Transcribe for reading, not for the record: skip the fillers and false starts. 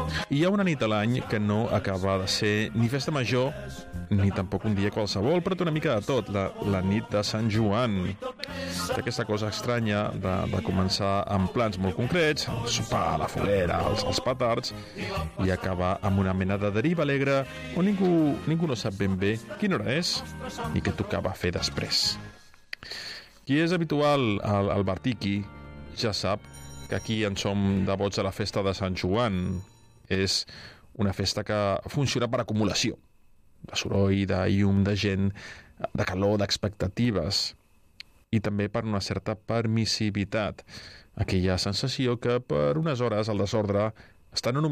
Hi ha una nit a l'any que no acaba de ser ni festa major ni tampoc un dia qualsevol, però té una mica de tot, la nit de Sant Joan. Té aquesta cosa estranya de començar amb plans molt concrets, el sopar, la foguera, els petards, i acabar amb una mena de deriva alegre on ningú no sap ben bé quina hora és i què tocava fer després. Qui és habitual al Bartiqui ja sap que aquí en som devots a la festa de Sant Joan. És una festa que funciona per acumulació de soroll, de llum, de gent, de calor, d'expectatives, i també per una certa permissivitat, aquella sensació que per unes hores el desordre està no només